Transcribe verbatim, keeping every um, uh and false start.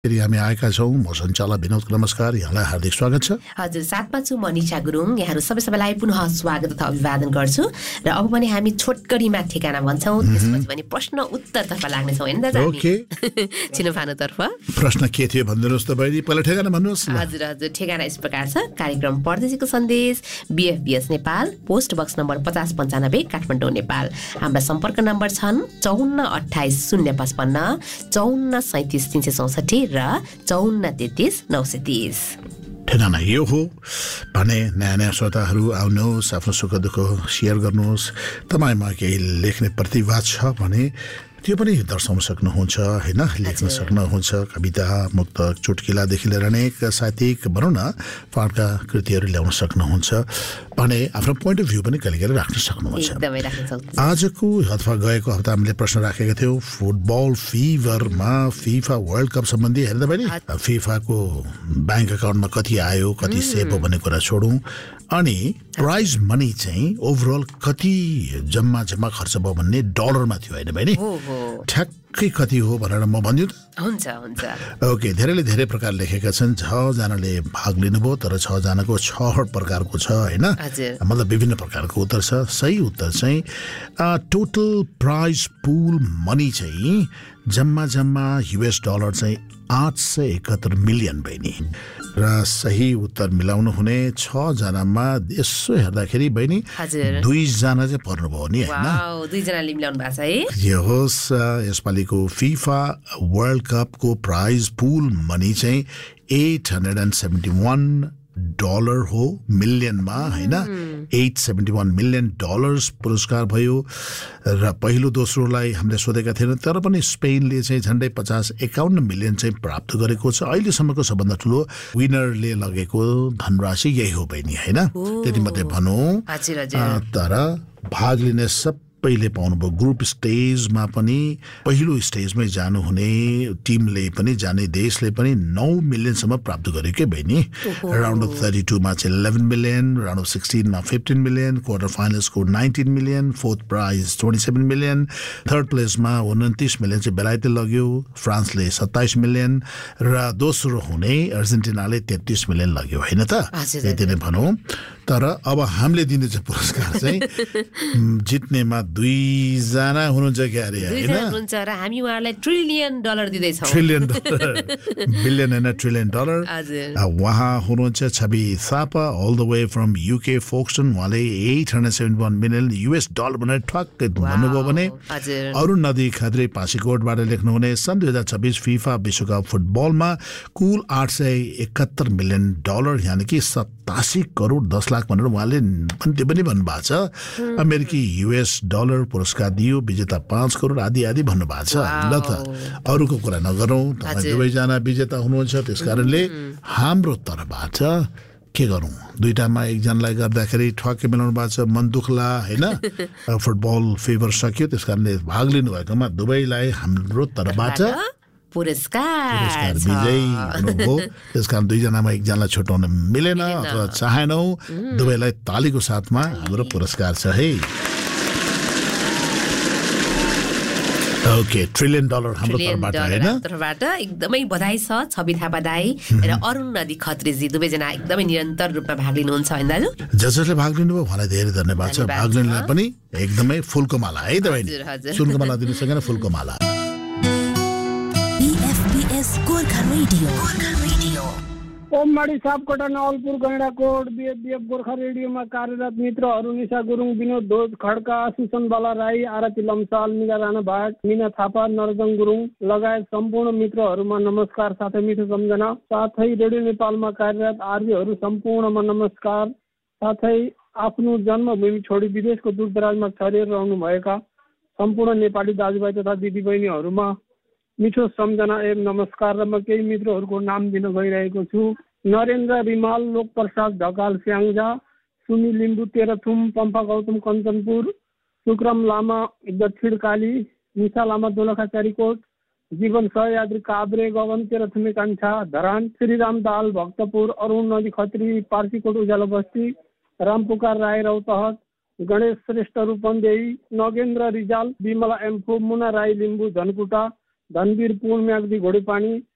फेरि हामी आएका छौँ म सञ्चालक विनोदको नमस्कार यहाँलाई हार्दिक स्वागत छ। हजुर साथमा छु म निशा गुरुङ। यहाँहरू सबै सबैलाई पुनः स्वागत तथा अभिवादन गर्छु र अब पनि हामी छोटकरीमा ठेगाना भन्छौँ, त्यसपछि पनि प्रश्न उत्तरतर्फ लाग्नेछौँ हैन दाजु हामी। ओके छिनोफानोतर्फ प्रश्न के थियो भनिदिनुहोस् त बहिनी, पहिला ठेगाना भन्नुहोस्। हजुर हजुर ठेगाना यस प्रकार छ। कार्यक्रम परदेशीको सन्देश बिएफबिएस नेपाल, पोस्ट बक्स नम्बर पचास पन्चानब्बे काठमाडौँ नेपाल। हाम्रा सम्पर्क नम्बर छन् चौन्न अठाइस शून्य पचपन्न, चौन्न सैतिस तिन सय चौसठी र चौन्न तेत्तिस नौ सय तीस। ठेगाना यो हो भने नयाँ नयाँ श्रोताहरू आउनुहोस्, आफ्नो सुख दुःख सेयर गर्नुहोस्। तपाईँमा केही लेख्ने प्रतिभा छ भने त्यो पनि दर्शाउन सक्नुहुन्छ होइन, लेख्न सक्नुहुन्छ। कविता, मुक्तक, चुटकिलादेखि लिएर अनेक साहित्यिक भनौँ न पाठका कृतिहरू ल्याउन सक्नुहुन्छ भने आफ्नो पोइन्ट अफ भ्यू पनि कहिले कहिले राख्न सक्नुहुन्छ। आजको अथवा गएको हप्ता हामीले प्रश्न राखेका थियौँ फुटबल फिभरमा फिफा वर्ल्ड कप सम्बन्धी हेर्दा पनि फिफाको ब्याङ्क अकाउन्टमा कति आयो, कति सेभ हो भन्ने कुरा छोडौँ, अनि प्राइज मनी चाहिँ ओभरअल कति जम्मा जम्मा खर्च भयो भन्ने डलरमा थियो होइन बहिनी, ठ्याक्कै कति हो भनेर म भनिदिउँ त? हुन्छ हुन्छ। ओके, धेरैले धेरै प्रकार लेखेका छन्। छजनाले भाग लिनुभयो तर छजनाको छ प्रकारको छ होइन, मतलब विभिन्न प्रकारको उत्तर छ। सही उत्तर चाहिँ टोटल प्राइज पुल मनी चाहिँ जम्मा जम्मा युएस डलर चाहिँ आठ सय एकहत्तर मिलियन बहिनी। र सही उत्तर मिलाउनु हुने छजनामा यसो हेर्दाखेरि बहिनी दुईजना चाहिँ पर्नुभयो नि होइन, दुईजनाले मिलाउनु भएको छ है। यो होस् यसपालिको फिफा वर्ल्ड कपको प्राइज पुल मनी चाहिँ at hundred and seventy one dollar हो मिलियनमा होइन, at seventy one million dollars पुरस्कार भयो। र पहिलो दोस्रोलाई हामीले सोधेका थिएनौँ तर पनि स्पेनले चाहिँ झन्डै पचास एकाउन्न मिलियन चाहिँ प्राप्त गरेको छ। अहिलेसम्मको सबभन्दा ठुलो विनरले लगेको धनराशि यही हो बहिनी होइन, त्यति मात्रै भनौँ। तर भाग लिने सब पहिले पाउनुभयो ग्रुप स्टेजमा पनि, पहिलो स्टेजमै जानुहुने टिमले पनि, जाने देशले पनि नौ मिलियनसम्म प्राप्त गर्यो के बहिनी। राउन्ड अफ थर्टी टूमा चाहिँ eleven million, round of सिक्सटिनमा fifteen million, quarter फाइनल्सको nineteen million, fourth price twenty seven million, third प्लेसमा उन्तिस मिलियन चाहिँ बेलायतले लग्यो, फ्रान्सले सत्ताइस मिलियन र दोस्रो हुने अर्जेन्टिनाले तेत्तिस मिलियन लग्यो होइन त, यति नै भनौँ। तर अब हामीले दिने चाहिँ पुरस्कार चाहिँ जित्नेमा दुईजना हुनुहुन्छ क्या अरे होइन, र हामी उहाँलाई ट्रिलियन डलर दिँदैछौँ। ट्रिलियन डलर, बिलियन होइन ट्रिलियन डलर। उहाँ हुनुहुन्छ छवि Thapa all the way from UK फोक्सटन। उहाँले at hundred seventy one million US dollar भनेर ठक्कै भन्नुभयो भने अरुण नदी खत्री पासीकोटबाट लेख्नुहुने सन् दुई हजार छब्बिस फिफा विश्वकप फुटबलमा कुल आठ सय एकहत्तर मिलियन डलर यानि कि सतासी करोड दस लाख भनेर उहाँले त्यो पनि भन्नुभएको छ। अमेरिकी युएस डलर पुरस्कार दियो, विजेता पाँच करोड आदि आदि भन्नुभएको छ। ल त अरूको कुरा नगरौँ, तपाईँ दुवैजना विजेता हुनुहुन्छ, त्यस कारणले हाम्रो तर्फबाट के गरौँ, दुईटामा एकजनालाई गर्दाखेरि ठक्कै मिलाउनु भएको छ, मन दुख्ला होइन। फुटबल फेभर सक्यो, त्यस कारणले भाग लिनुभएकोमा दुवैलाई हाम्रो तर्फबाट पुरस्कार विजयी हुनुभयो। त्यस कारण दुईजनामा एकजनालाई छुट्याउन मिलेन अथवा चाहेनौ, दुवैलाई तालीको साथमा हाम्रो पुरस्कार छ है। ओके, ट्रिलियन डलर हाम्रो तर्फबाट हैन, तर्फबाट एकदमै बधाई छ छवि थापा दाई र अरुण नदी खत्रीजी, दुवैजना एकदमै निरन्तर रूपमा भाग लिनुहुन्छ हैन दाजु। जसले भाग लिनुभयो उहाँलाई धेरै धन्यवाद छ। भाग लिनेलाई पनि एकदमै फुलको माला है त बहिनी, सुनको माला दिनु सकेन, फुलको माला। Gorkha radio, Gorkha radio. ओम माडी सापकोटा नवलपुर गैंडाकोट बीएफबीएफ गोर्खा रेडियोमा कार्यरत मित्रहरू निशा गुरुङ, विनोद ढोज खड्का, सुसन बाला राई, आरती लम्साल, मिना राणा भाट, मिना थापा, नरजङ गुरुङ लगायत सम्पूर्ण मित्रहरूमा नमस्कार साथै मिठो सम्झना। साथै रेडियो नेपालमा कार्यरत आरजेहरू सम्पूर्णमा नमस्कार। साथै आफ्नो जन्मभूमि छोडी विदेशको दूरदराजमा छरिएर रहनुभएका सम्पूर्ण नेपाली दाजुभाइ तथा दिदीबहिनीहरूमा मिठो सम्झना एवं नमस्कार। र म केही मित्रहरूको नाम दिन गइरहेको छु। नरेन्द्र रिमाल, लोकप्रसाद ढकाल स्याङ्जा, सुनी लिम्बू तेह्रथुम, पम्फा गौतम कञ्चनपुर, सुक्रम लामा दक्षिण काली, निशा लामा दोलखा चारीकोट, जीवन सहयात्री काभ्रे गगन तेह्रथुमे कान्छा धरान, श्रीराम दाल भक्तपुर, अरुण नदी खत्री पार्सीकोट उज्यालो बस्ती, रामपुकार राई रौतहट, गणेश श्रेष्ठ रूपन्देही, नगेन्द्र रिजाल, विमला एम्फो, मुना राई लिम्बू धनकुटा, धनवीर पूर्ण म्याग्दी घोडेपानी,